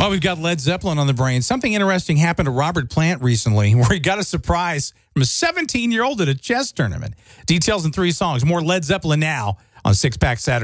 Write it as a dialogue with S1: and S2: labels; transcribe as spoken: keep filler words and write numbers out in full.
S1: Well, we've got Led Zeppelin on the brain. Something interesting happened to Robert Plant recently where he got a surprise from a seventeen-year-old at a chess tournament. Details in three songs. More Led Zeppelin now on Six Pack Saturday.